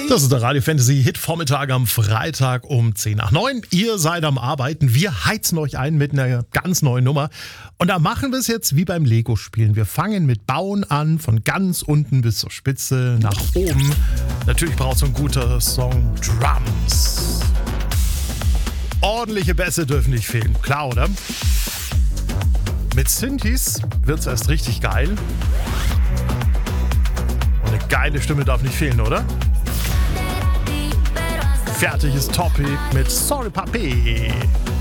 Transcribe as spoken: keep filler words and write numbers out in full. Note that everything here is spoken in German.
Das ist der Radio Fantasy Hit Vormittag am Freitag um zehn nach neun. Ihr seid am Arbeiten. Wir heizen euch ein mit einer ganz neuen Nummer. Und da machen wir es jetzt wie beim Lego-Spielen. Wir fangen mit Bauen an, von ganz unten bis zur Spitze nach oben. Natürlich braucht so ein guter Song Drums. Ordentliche Bässe dürfen nicht fehlen. Klar, oder? Mit Synthes wird es erst richtig geil. Und eine geile Stimme darf nicht fehlen, oder? Fertiges Topic mit Sorry Papi.